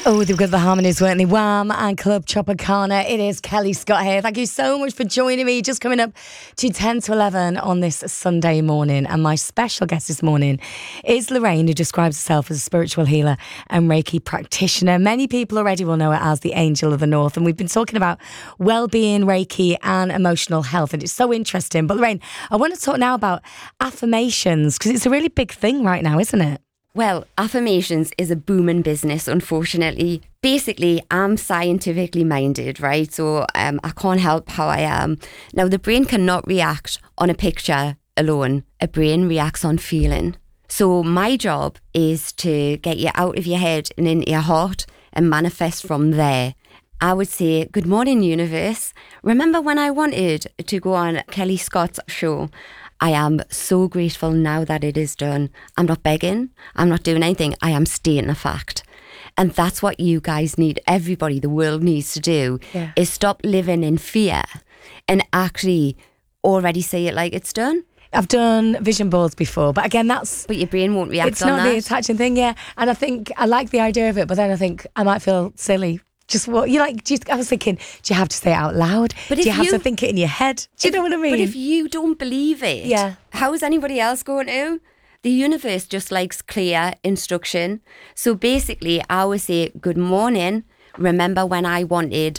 Oh, they've got the harmonies, weren't they? Wham and Club Tropicana. It is Kelly Scott here. Thank you so much for joining me. Just coming up to 10 to 11 on this Sunday morning. And my special guest this morning is Lorraine, who describes herself as a spiritual healer and Reiki practitioner. Many people already will know her as the Angel of the North. And we've been talking about well-being, Reiki and emotional health. And it's so interesting. But Lorraine, I want to talk now about affirmations, because it's a really big thing right now, isn't it? Well, affirmations is a booming business, unfortunately. Basically, I'm scientifically minded, right? So I can't help how I am. Now, the brain cannot react on a picture alone. A brain reacts on feeling. So my job is to get you out of your head and into your heart and manifest from there. I would say, good morning, universe. Remember when I wanted to go on Kelly Scott's show? I am so grateful now that it is done. I'm not begging. I'm not doing anything. I am stating a fact. And that's what you guys need. Everybody, the world needs to do is stop living in fear and actually already say it like it's done. I've done vision boards before, but again, But your brain won't react on that. It's not the attaching thing, yeah. And I think I like the idea of it, but then I think I might feel silly. Just what you like? I was thinking, do you have to say it out loud? But do you have to think it in your head? Do you know what I mean? But if you don't believe it, how is anybody else going to? The universe just likes clear instruction. So basically, I always say, good morning. Remember when I wanted...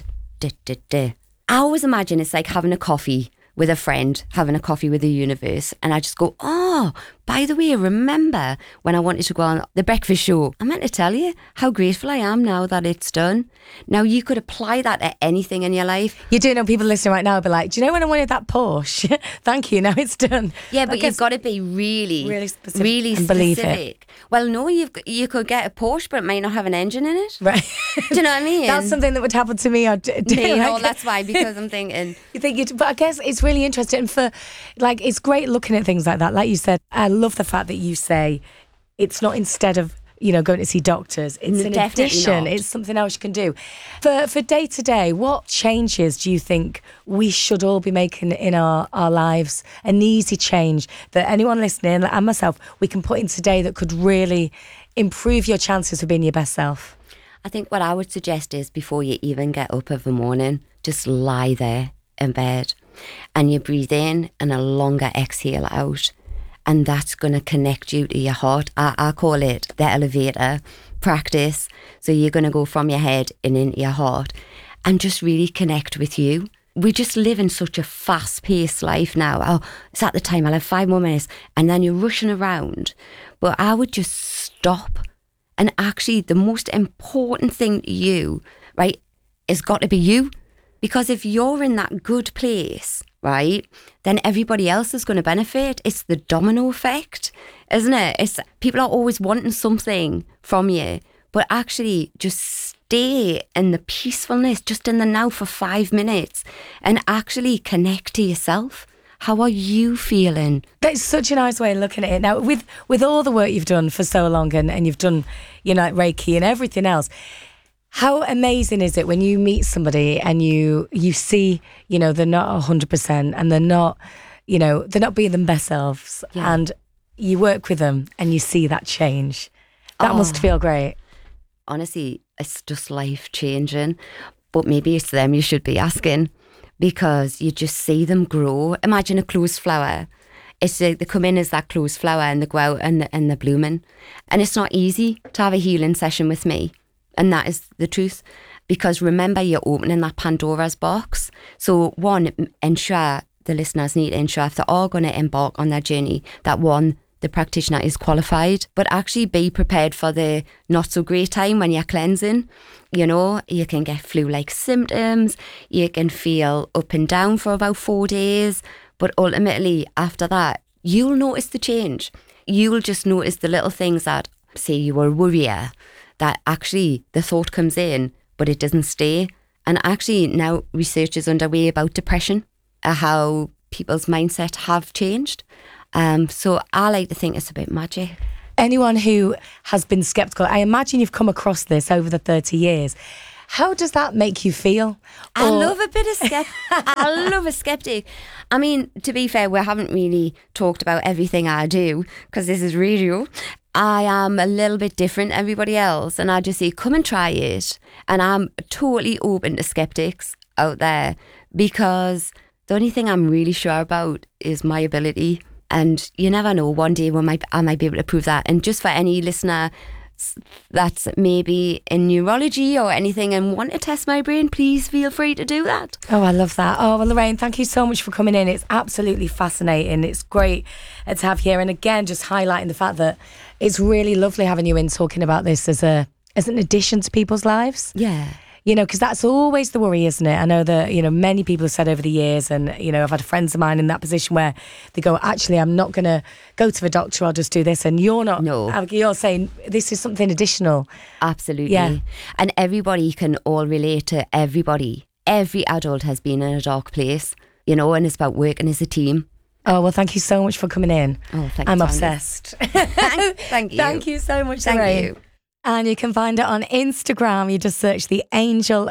I always imagine it's like having a coffee with a friend, having a coffee with the universe. And I just go, oh, by the way, remember when I wanted to go on the breakfast show? I meant to tell you how grateful I am now that it's done. Now, you could apply that to anything in your life. You do know people listening right now will be like, do you know when I wanted that Porsche? Thank you, now it's done. Yeah, but you've got to be really specific. Really believe it. Well, no, you could get a Porsche, but it might not have an engine in it. Right. Do you know what I mean? That's something that would happen to me. That's why, because I'm thinking... But I guess it's really interesting it's great looking at things like that. Like you said, I love the fact that you say it's not instead of, going to see doctors. It's an addition. Not. It's something else you can do. For day to day, what changes do you think we should all be making in our lives? An easy change that anyone listening and myself, we can put in today that could really improve your chances of being your best self? I think what I would suggest is before you even get up of the morning, just lie there in bed and you breathe in and a longer exhale out. And that's going to connect you to your heart. I call it the elevator practice. So you're going to go from your head and into your heart and just really connect with you. We just live in such a fast-paced life now. Oh, it's at the time, I'll have 5 more minutes. And then you're rushing around. But I would just stop. And actually, the most important thing to you, right, has got to be you. Because if you're in that good place, right, then everybody else is going to benefit. It's the domino effect, isn't it? People are always wanting something from you, but actually just stay in the peacefulness, just in the now for 5 minutes and actually connect to yourself. How are you feeling? That's such a nice way of looking at it. Now, with all the work you've done for so long and you've done, like Reiki and everything else, how amazing is it when you meet somebody and you see, they're not 100% and they're not being their best selves and you work with them and you see that change. That must feel great. Honestly, it's just life changing, but maybe it's them you should be asking because you just see them grow. Imagine a closed flower. They come in as that closed flower and they go out and they're blooming. And it's not easy to have a healing session with me. And that is the truth. Because remember, you're opening that Pandora's box. So one, ensure the listeners need to ensure if they are going to embark on their journey, that one, the practitioner is qualified. But actually be prepared for the not so great time when you're cleansing. You can get flu-like symptoms. You can feel up and down for about 4 days. But ultimately, after that, you'll notice the change. You'll just notice the little things that, say you were a worrier, that actually the thought comes in, but it doesn't stay. And actually now research is underway about depression, how people's mindset have changed. So I like to think it's a bit magic. Anyone who has been sceptical, I imagine you've come across this over the 30 years. How does that make you feel? I love a bit of I love a skeptic. I mean, to be fair, we haven't really talked about everything I do because this is radio. I am a little bit different to everybody else, and I just say, come and try it. And I'm totally open to skeptics out there, because the only thing I'm really sure about is my ability. And you never know, one day I might be able to prove that. And just for any listener that's maybe in neurology or anything and want to test my brain, please feel free to do that. Oh, I love that. Oh, well, Lorraine, thank you so much for coming in. It's absolutely fascinating. It's great to have you here. And again, just highlighting the fact that it's really lovely having you in talking about this as an addition to people's lives. Yeah. You know, because that's always the worry, isn't it? I know that, many people have said over the years, and, I've had friends of mine in that position where they go, actually, I'm not going to go to the doctor, I'll just do this. And you're not. No. You're saying this is something additional. Absolutely. Yeah. And everybody can all relate to everybody. Every adult has been in a dark place, and it's about working as a team. Oh, well, thank you so much for coming in. Oh, thank you. I'm obsessed. Thank you. Thank you so much, Thank Lorraine. you. And you can find it on Instagram. You just search The Angel